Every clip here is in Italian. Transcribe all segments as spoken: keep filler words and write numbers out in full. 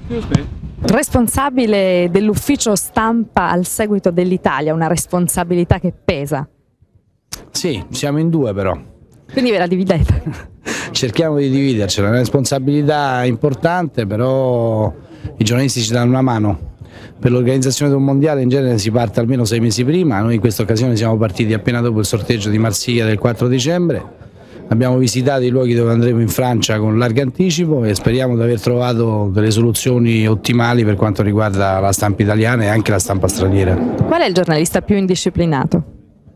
Responsabile dell'ufficio stampa al seguito dell'Italia, una responsabilità che pesa. Sì, siamo in due però. Quindi ve la dividete? Cerchiamo di dividercela, è una responsabilità importante, però i giornalisti ci danno una mano. Per l'organizzazione di un mondiale in genere si parte almeno sei mesi prima, noi in questa occasione siamo partiti appena dopo il sorteggio di Marsiglia del quattro dicembre, abbiamo visitato i luoghi dove andremo in Francia con largo anticipo e speriamo di aver trovato delle soluzioni ottimali per quanto riguarda la stampa italiana e anche la stampa straniera. Qual è il giornalista più indisciplinato?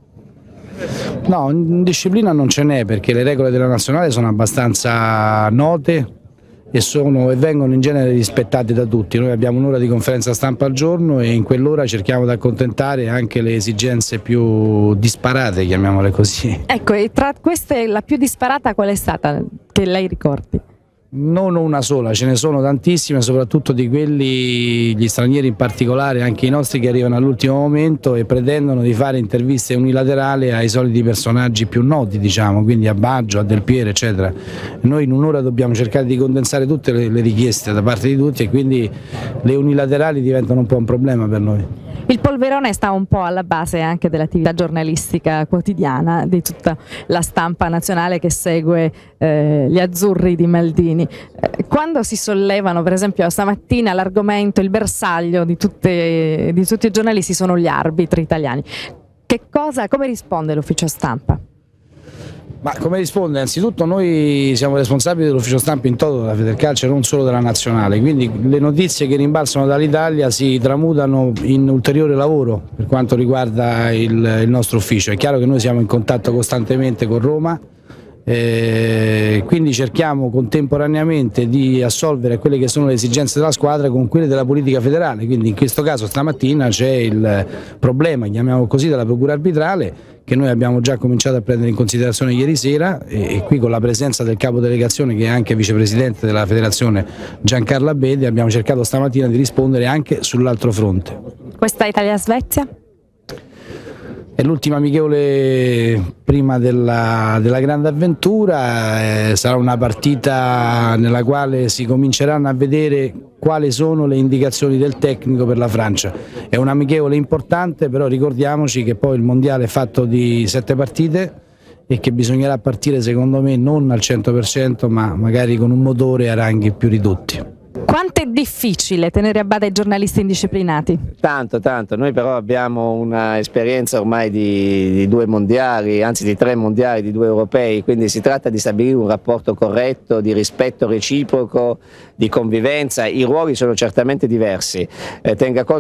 No, in disciplina non ce n'è perché le regole della nazionale sono abbastanza note e, sono, e vengono in genere rispettate da tutti. Noi abbiamo un'ora di conferenza stampa al giorno e in quell'ora cerchiamo di accontentare anche le esigenze più disparate, chiamiamole così. Ecco, e tra queste la più disparata qual è stata che lei ricordi? Non una sola, ce ne sono tantissime, soprattutto di quelli, gli stranieri in particolare, anche i nostri che arrivano all'ultimo momento e pretendono di fare interviste unilaterali ai soliti personaggi più noti, diciamo, quindi a Baggio, a Del Piero, eccetera. Noi in un'ora dobbiamo cercare di condensare tutte le, le richieste da parte di tutti e quindi le unilaterali diventano un po' un problema per noi. Il polverone sta un po' alla base anche dell'attività giornalistica quotidiana di tutta la stampa nazionale che segue eh, gli azzurri di Maldini. Eh, quando si sollevano, per esempio stamattina, l'argomento, il bersaglio di, tutte, di tutti i giornalisti sono gli arbitri italiani, che cosa, come risponde l'ufficio stampa? Ma come risponde? Anzitutto noi siamo responsabili dell'ufficio stampa in toto della Federcalcio, non solo della nazionale, quindi le notizie che rimbalzano dall'Italia si tramutano in ulteriore lavoro per quanto riguarda il, il nostro ufficio. È chiaro che noi siamo in contatto costantemente con Roma, eh, quindi cerchiamo contemporaneamente di assolvere quelle che sono le esigenze della squadra con quelle della politica federale, quindi in questo caso stamattina c'è il problema, chiamiamolo così, della procura arbitrale che noi abbiamo già cominciato a prendere in considerazione ieri sera e, e qui con la presenza del capo delegazione che è anche vicepresidente della federazione Giancarlo Abete abbiamo cercato stamattina di rispondere anche sull'altro fronte. Questa Italia-Svezia? È l'ultima amichevole prima della, della grande avventura, eh, sarà una partita nella quale si cominceranno a vedere quali sono le indicazioni del tecnico per la Francia. È un amichevole importante, però ricordiamoci che poi il mondiale è fatto di sette partite e che bisognerà partire secondo me non al cento per cento ma magari con un motore a ranghi più ridotti. Quanto è difficile tenere a bada i giornalisti indisciplinati? Tanto, tanto. Noi però abbiamo un'esperienza ormai di, di due mondiali, anzi di tre mondiali, di due europei, quindi si tratta di stabilire un rapporto corretto, di rispetto reciproco, di convivenza. I ruoli sono certamente diversi. Eh, tenga conto